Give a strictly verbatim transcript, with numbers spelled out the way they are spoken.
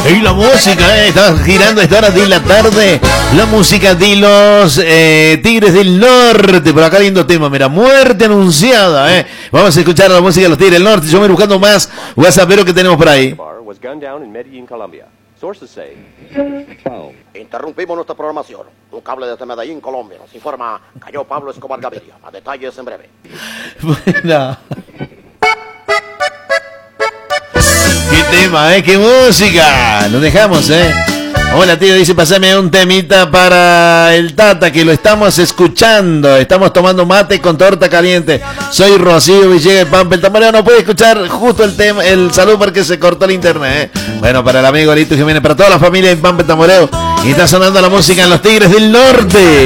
Y la música, eh, está girando a esta hora de la tarde. La música de los eh, Tigres del Norte. Por acá lindo tema, mira, muerte anunciada, eh. Vamos a escuchar la música de los Tigres del Norte. Yo me voy buscando más WhatsApp, pero que tenemos por ahí. Interrumpimos nuestra programación. Un cable desde Medellín, Colombia. Nos informa, cayó Pablo Escobar Gaviria. A detalles en breve. Bueno. Qué tema, eh, qué música. Lo dejamos, eh. Hola, tío, dice, pasame un temita para el Tata, que lo estamos escuchando. Estamos tomando mate con torta caliente. Soy Rocío Villegas, Pampa el Tamboreo. No puede escuchar justo el tema, el saludo porque se cortó el internet, eh. Bueno, para el amigo Alito Jiménez, para toda la familia en Pampa el Tamboreo. Y está sonando la música en los Tigres del Norte.